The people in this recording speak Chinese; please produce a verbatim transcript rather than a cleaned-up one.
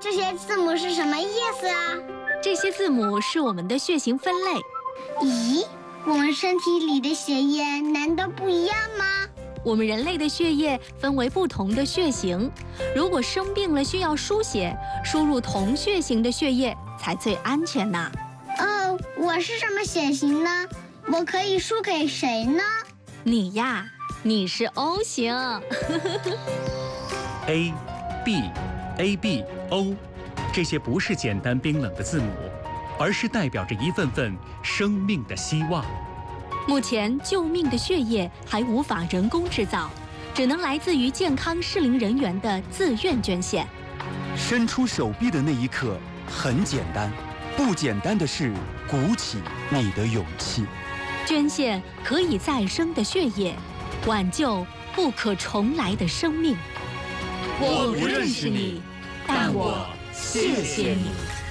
这些字母是什么意思啊？ 这些字母是我们的血型分类。 咦，我们身体里的血液难道不一样吗？ 我们人类的血液分为不同的血型，如果生病了需要输血，输入同血型的血液才最安全呢。 哦，我是什么血型呢？我可以输给谁呢？ 你呀，你是 O 型。 A、B、A、B、O， 这些不是简单冰冷的字母，而是代表着一份份生命的希望。 目前救命的血液还无法人工制造，只能来自于健康适龄人员的自愿捐献。 伸出手臂的那一刻很简单，不简单的是鼓起你的勇气。 捐献可以再生的血液，挽救不可重来的生命。 我不认识你，但我谢谢你。